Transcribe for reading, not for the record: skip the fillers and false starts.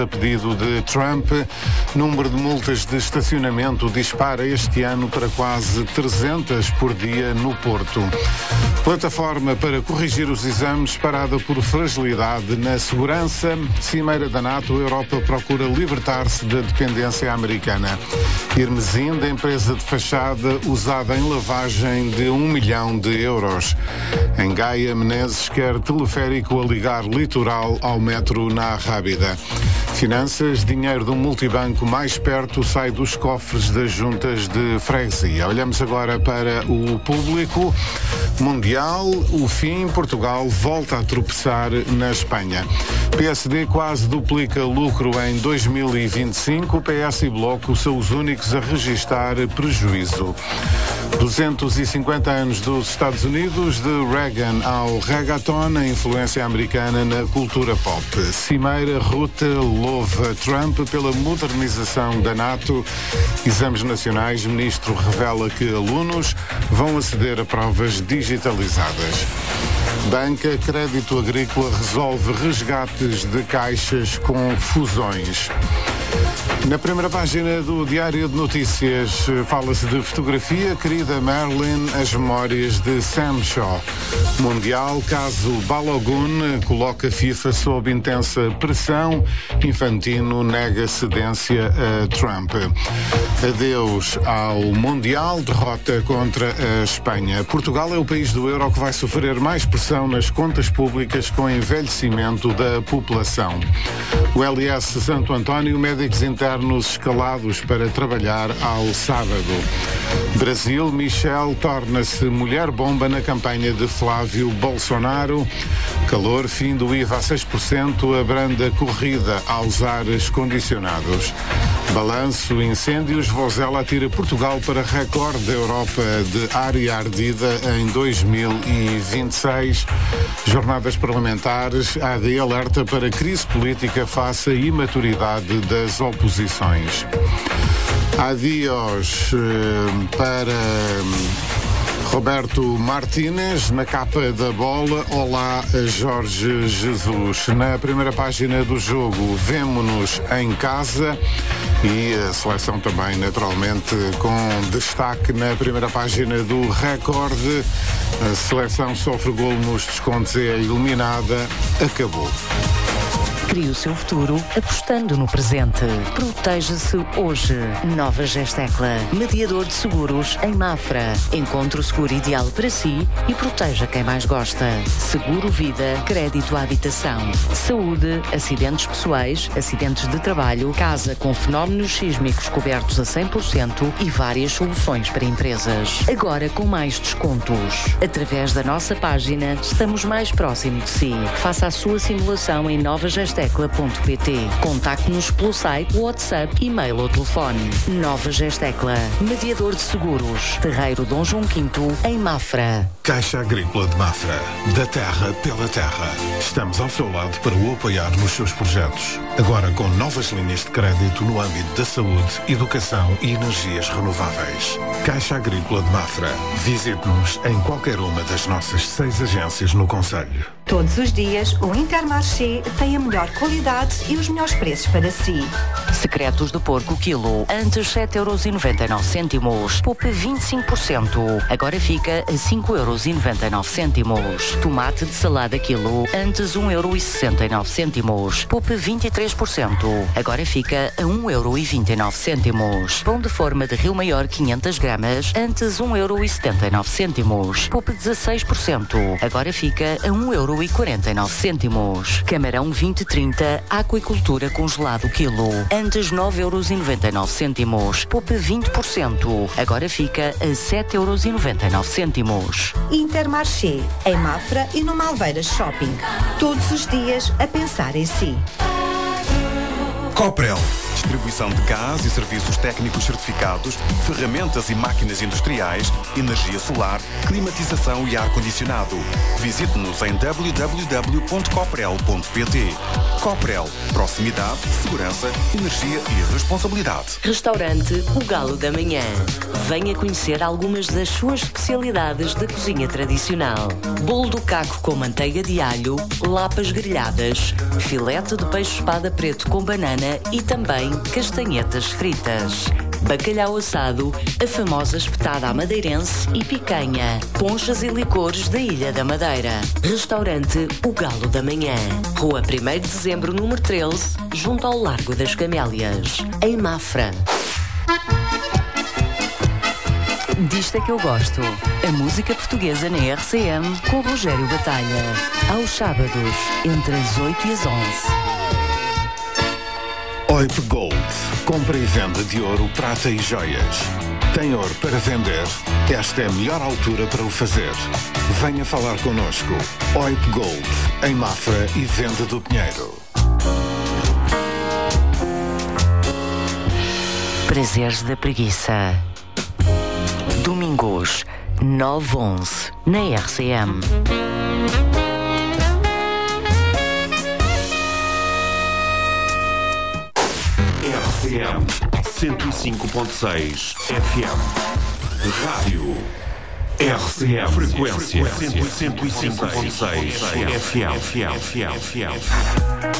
A pedido de Trump, número de multas de estacionamento dispara este ano para quase 300 por dia no Porto. Plataforma para corrigir os exames parada por fragilidade na segurança. Cimeira da NATO, a Europa procura libertar-se da dependência americana. Irmesinda, empresa de fachada usada em lavagem de 1 milhão de euros. Em Gaia, Menezes quer teleférico a ligar litoral ao metro na Rábida. Finanças, dinheiro do multibanco mais perto sai dos cofres das juntas de freguesia. Olhamos agora para o público mundial. O fim, Portugal volta a tropeçar na Espanha. PSD quase duplica lucro em 2025. PS e Bloco são os únicos a registar prejuízo. 250 anos dos Estados Unidos, de Reagan ao reggaeton, a influência americana na cultura pop. Cimeira, Rutte louva Trump pela modernização da NATO. Exames nacionais, ministro revela que alunos vão aceder a provas digitalizadas. Banca, Crédito Agrícola resolve resgates de caixas com fusões. Na primeira página do Diário de Notícias fala-se de fotografia, querida Marilyn, as memórias de Sam Shaw. Mundial, caso Balogun coloca a FIFA sob intensa pressão. Infantino nega cedência a Trump. Adeus ao Mundial, derrota contra a Espanha. Portugal é o país do euro que vai sofrer mais pressão nas contas públicas com o envelhecimento da população. O LS Santo António, médicos internos escalados para trabalhar ao sábado. Brasil, Michel torna-se mulher-bomba na campanha de Flávio Bolsonaro. Calor, fim do IVA a 6%, abranda corrida aos ares condicionados. Balanço, incêndios, Vozela atira Portugal para recorde da Europa de área ardida em 2026. Jornadas parlamentares, a AD alerta para crise política face à imaturidade das oposições. Adiós para Roberto Martínez, na capa da bola. Olá, Jorge Jesus. Na primeira página do jogo, vemo-nos em casa e a seleção também, naturalmente, com destaque na primeira página do Record. A seleção sofre golo nos descontos e é eliminada. Acabou. Crie o seu futuro apostando no presente. Proteja-se hoje. Nova Gestecla, mediador de seguros em Mafra. Encontre o seguro ideal para si e proteja quem mais gosta. Seguro vida, crédito à habitação, saúde, acidentes pessoais, acidentes de trabalho, casa com fenómenos sísmicos cobertos a 100% e várias soluções para empresas. Agora com mais descontos. Através da nossa página, estamos mais próximo de si. Faça a sua simulação em novagestecla.pt. Contacte-nos pelo site, WhatsApp, e-mail ou telefone. Nova Gestecla, mediador de seguros. Terreiro Dom João V, em Mafra. Caixa Agrícola de Mafra. Da terra pela terra. Estamos ao seu lado para o apoiar nos seus projetos. Agora com novas linhas de crédito no âmbito da saúde, educação e energias renováveis. Caixa Agrícola de Mafra. Visite-nos em qualquer uma das nossas 6 agências no concelho. Todos os dias, o Intermarché tem a melhor qualidade e os melhores preços para si. Secretos de porco quilo, antes 7,99€. Poupe 25%. Agora fica a 5,99€. Tomate de salada quilo, antes 1,69€. Poupe 23%. Agora fica a 1,29€. Pão de forma de Rio Maior 500 gramas, antes 1,79€. Poupe 16%. Agora fica a 1,49€. Camarão 2030, aquicultura congelado quilo, antes 9,99€. Poupe 20%. Agora fica a 7,99€. Intermarché, em Mafra e no Malveiras Shopping. Todos os dias a pensar em si. Coprel. distribuição de gás e serviços técnicos certificados, ferramentas e máquinas industriais, energia solar, climatização e ar-condicionado. Visite-nos em www.coprel.pt. Coprel. Proximidade, segurança, energia e responsabilidade. Restaurante O Galo da Manhã. Venha conhecer algumas das suas especialidades da cozinha tradicional. Bolo do caco com manteiga de alho, lapas grelhadas, filete de peixe espada preto com banana e também castanhetas fritas. Bacalhau assado, a famosa espetada à madeirense e picanha, ponchas e licores da Ilha da Madeira. Restaurante O Galo da Manhã. Rua 1º de Dezembro, número 13, junto ao Largo das Camélias, em Mafra. Disto é que eu gosto. A música portuguesa na RCM com Rogério Batalha. Aos sábados, entre as 8 e as 11. OIP Gold. Compra e venda de ouro, prata e joias. Tem ouro para vender? Esta é a melhor altura para o fazer. Venha falar connosco. OIP Gold, em Mafra e Venda do Pinheiro. Prazeres da Preguiça. Domingos, 9-11, na RCM. RCM 105.6 FM. Rádio RCM. Frequência 105.6 FM.